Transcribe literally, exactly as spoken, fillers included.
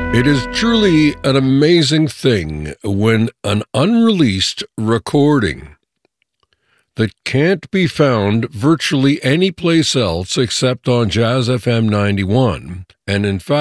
It is truly an amazing thing when an unreleased recording that can't be found virtually any place else except on Jazz F M ninety-one, and in fact,